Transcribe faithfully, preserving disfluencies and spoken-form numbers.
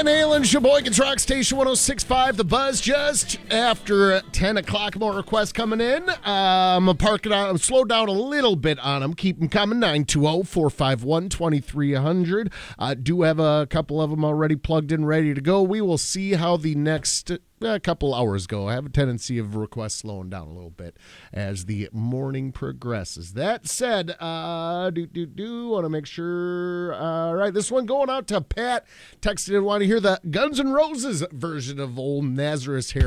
Van Halen, Sheboygan's Rock Station one oh six point five. The Buzz just after ten o'clock. More requests coming in. Um, I'm going to park it on, slow down a little bit on them. Keep them coming. nine two zero, four five one, two three zero zero. I uh, do have a couple of them already plugged in, ready to go. We will see how the next a couple hours go. I have a tendency of requests slowing down a little bit as the morning progresses. That said, uh, do, do, do, want to make sure. All right, this one going out to Pat. Texted in, want to hear the Guns N' Roses version of Old Nazareth Hair.